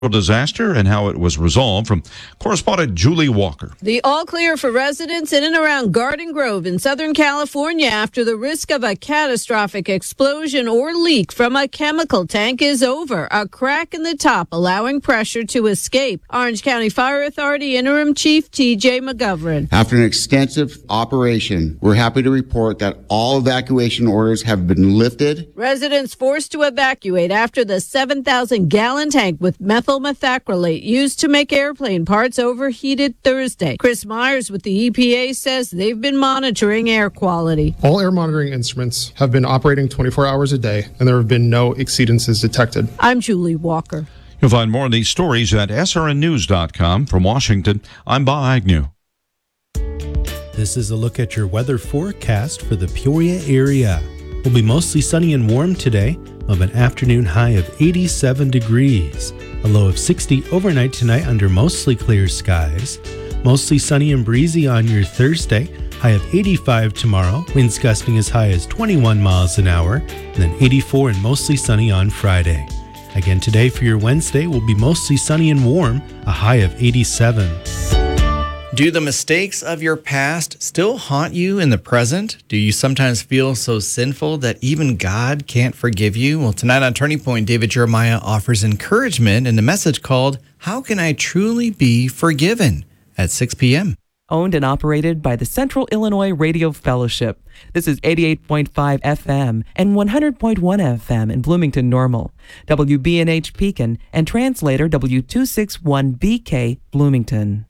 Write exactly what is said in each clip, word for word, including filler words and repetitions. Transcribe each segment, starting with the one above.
disaster and how it was resolved from correspondent Julie Walker. The all clear for residents in and around Garden Grove in Southern California after the risk of a catastrophic explosion or leak from a chemical tank is over. A crack in the top allowing pressure to escape. Orange County Fire Authority Interim Chief T J McGovern. After an extensive operation, we're happy to report that all evacuation orders have been lifted. Residents forced to evacuate after the seven thousand gallon tank with methyl methacrylate used to make airplane parts overheated Thursday. Chris Myers with the E P A says they've been monitoring air quality. All air monitoring instruments have been operating twenty-four hours a day, and there have been no exceedances detected. I'm Julie Walker. You'll find more of these stories at S R N news dot com. From Washington, I'm Bob Agnew. This is a look at your weather forecast for the Peoria area. Will be mostly sunny and warm today, of an afternoon high of eighty-seven degrees. A low of sixty overnight tonight under mostly clear skies. Mostly sunny and breezy on your Thursday. High of eighty-five tomorrow. Winds gusting as high as twenty-one miles an hour. And then eighty-four and mostly sunny on Friday. Again today for your Wednesday will be mostly sunny and warm. A high of eighty-seven. Do the mistakes of your past still haunt you in the present? Do you sometimes feel so sinful that even God can't forgive you? Well, tonight on Turning Point, David Jeremiah offers encouragement in a message called, How Can I Truly Be Forgiven? At six p.m. Owned and operated by the Central Illinois Radio Fellowship. This is eighty-eight point five F M and one hundred point one F M in Bloomington Normal, W B N H Pekin, and translator W two sixty-one B K Bloomington.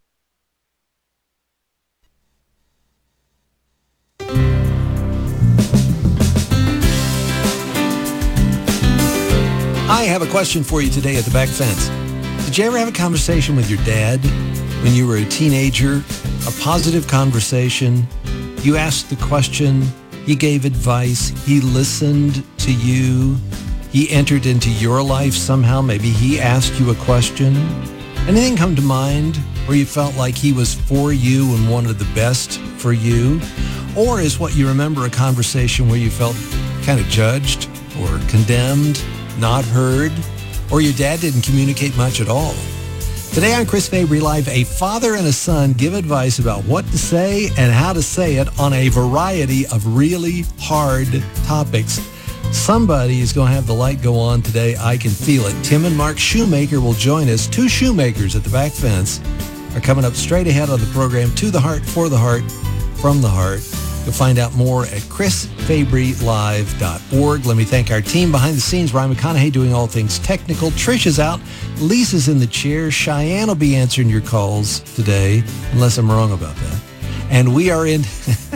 I have a question for you today at the back fence. Did you ever have a conversation with your dad when you were a teenager? A positive conversation? You asked the question, he gave advice, he listened to you, he entered into your life somehow, maybe he asked you a question. Anything come to mind where you felt like he was for you and wanted the best for you? Or is what you remember a conversation where you felt kind of judged or condemned, not heard, or your dad didn't communicate much at all? Today on Chris Fabry Live, a father and a son give advice about what to say and how to say it on a variety of really hard topics. Somebody is going to have the light go on today. I can feel it. Tim and Mark Shoemaker will join us. Two shoemakers at the back fence are coming up straight ahead on the program. To the heart, for the heart, from the heart. You'll find out more at chris fabry live dot org. Let me thank our team behind the scenes. Ryan McConaughey doing all things technical. Trisha's out. Lisa's in the chair. Cheyenne will be answering your calls today, unless I'm wrong about that. And we are in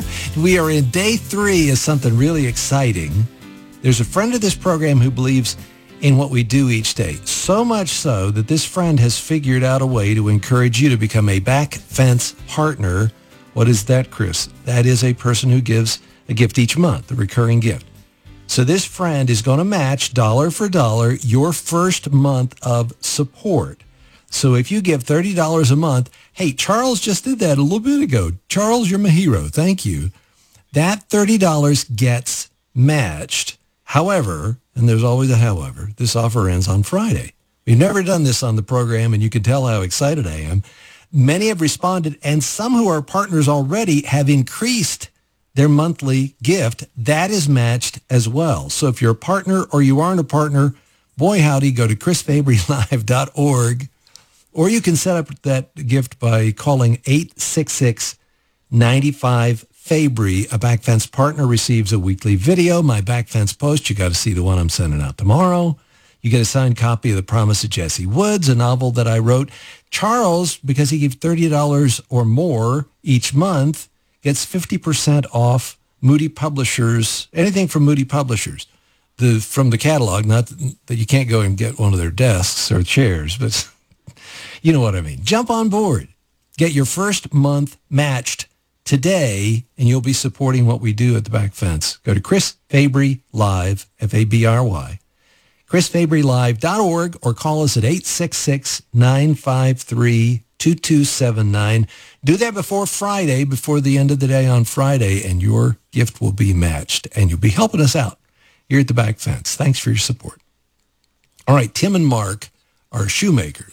we are in day three of something really exciting. There's a friend of this program who believes in what we do each day. So much so that this friend has figured out a way to encourage you to become a back fence partner. What is that, Chris? That is a person who gives a gift each month, a recurring gift. So this friend is going to match dollar for dollar your first month of support. So if you give thirty dollars a month, hey, Charles just did that a little bit ago. Charles, you're my hero. Thank you. That thirty dollars gets matched. However, and there's always a however, this offer ends on Friday. We've never done this on the program, and you can tell how excited I am. Many have responded, and some who are partners already have increased their monthly gift. That is matched as well. So if you're a partner or you aren't a partner, boy howdy, go to chris fabry live dot org, or you can set up that gift by calling eight six six, nine five, Fabry. A back fence partner receives a weekly video. My back fence post, you got to see the one I'm sending out tomorrow. You get a signed copy of The Promise of Jesse Woods, a novel that I wrote. Charles, because he gave thirty dollars or more each month, gets fifty percent off Moody Publishers, anything from Moody Publishers, the from the catalog. Not that you can't go and get one of their desks or chairs, but you know what I mean. Jump on board. Get your first month matched today, and you'll be supporting what we do at the back fence. Go to Chris Fabry Live, F A B R Y, chris fabry live dot org, or call us at eight six six, nine five three, two two seven nine. Do that before Friday, before the end of the day on Friday, and your gift will be matched, and you'll be helping us out here at the back fence. Thanks for your support. All right, Tim and Mark are shoemakers.